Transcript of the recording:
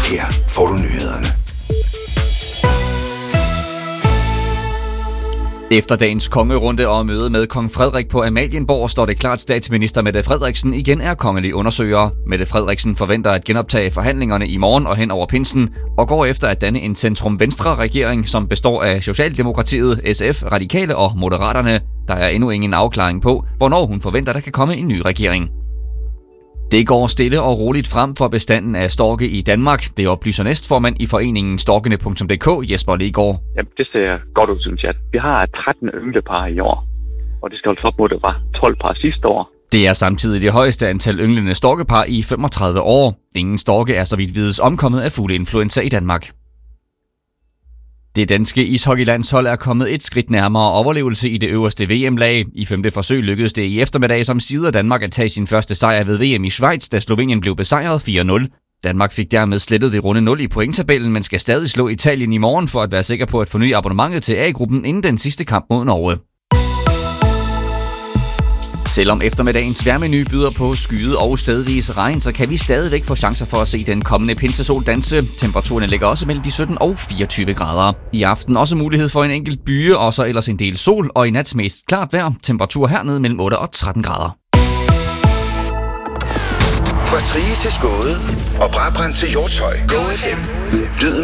Her får du nyhederne. Efter dagens kongerunde og møde med kong Frederik på Amalienborg, står det klart, at statsminister Mette Frederiksen igen er kongelig undersøger. Mette Frederiksen forventer at genoptage forhandlingerne i morgen og hen over pinsen, og går efter at danne en centrum-venstre-regering, som består af Socialdemokratiet, SF, Radikale og Moderaterne. Der er endnu ingen afklaring på, hvornår hun forventer, der kan komme en ny regering. Det går stille og roligt frem for bestanden af storke i Danmark. Det oplyser næstformand i foreningen storkene.dk, Jesper Legaard. Jamen, det ser godt ud, synes jeg. Vi har 13 ynglepar i år, og det skal holdes op mod, det var 12 par sidste år. Det er samtidig det højeste antal ynglende storkepar i 35 år. Ingen storke er så vidt vides omkommet af fugleinfluenza i Danmark. Det danske ishockeylandshold er kommet et skridt nærmere overlevelse i det øverste VM-lag. I 5. forsøg lykkedes det i eftermiddag som sider Danmark at tage sin første sejr ved VM i Schweiz, da Slovenien blev besejret 4-0. Danmark fik dermed slettet det runde 0 i pointtabellen, men skal stadig slå Italien i morgen for at være sikker på at forny abonnementet til A-gruppen inden den sidste kamp mod Norge. Selvom eftermiddagens vejrmenu byder på skyet og stedvis regn, så kan vi stadigvæk få chancer for at se den kommende pinsesol danse. Temperaturen ligger også mellem de 17 og 24 grader. I aften også mulighed for en enkelt byge, og så ellers en del sol, og i nat mest klart vejr. Temperatur hernede mellem 8 og 13 grader. Fra Trige til Skåde og Brabrand til Hjortshøj. Go FM. Lyden